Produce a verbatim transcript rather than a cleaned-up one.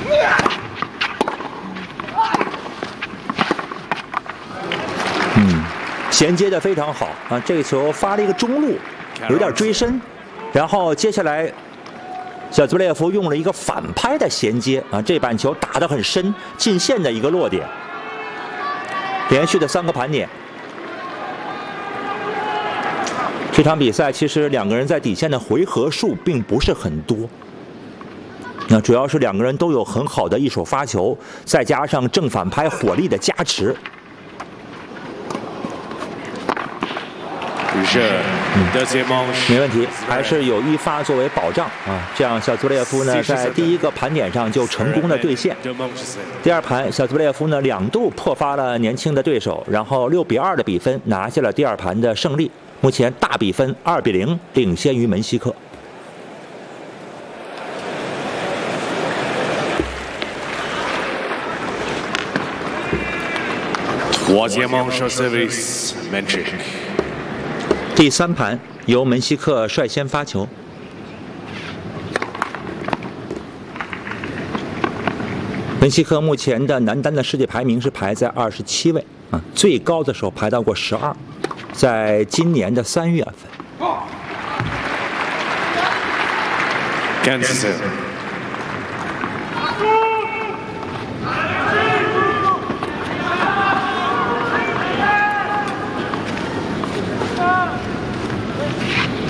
嗯，衔接的非常好啊！这个球发了一个中路，有点追身，然后接下来小兹布列夫用了一个反拍的衔接啊，这板球打得很深，进线的一个落点。连续的三个盘点。这场比赛其实两个人在底线的回合数并不是很多。那主要是两个人都有很好的一手发球，再加上正反拍火力的加持。嗯，没问题，还是有一发作为保障啊。这样小兹布列夫呢，在第一个盘点上就成功的兑现。第二盘，小兹布列夫呢两度破发了年轻的对手，然后六比二的比分拿下了第二盘的胜利。目前大比分二比零领先于门西克。第三盘由门西克率先发球，门西克目前的男单的世界排名是排在二十七位啊，最高的时候排到过十二，在今年的三月份。